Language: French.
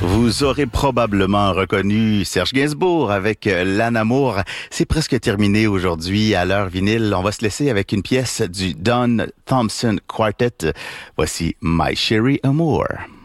Vous aurez probablement reconnu Serge Gainsbourg avec L'Anamour. C'est presque terminé aujourd'hui à l'heure vinyle. On va se laisser avec une pièce du Don Thompson Quartet. Voici My Sherry Amour.